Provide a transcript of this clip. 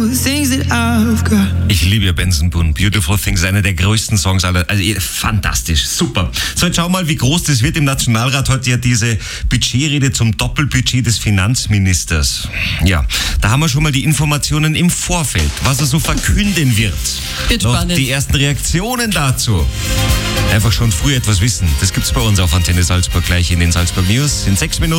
Ich liebe ja Benson Boone. Beautiful Things, einer der größten Songs aller. Also fantastisch, super. So, jetzt schau mal, wie groß das wird. Im Nationalrat heute ja diese Budgetrede zum Doppelbudget des Finanzministers. Ja, da haben wir schon mal die Informationen im Vorfeld, was er so verkünden wird. Wird noch spannend. die ersten Reaktionen dazu. Einfach schon früh etwas wissen. Das gibt's bei uns auf Antenne Salzburg gleich in den Salzburg News in 6 Minuten.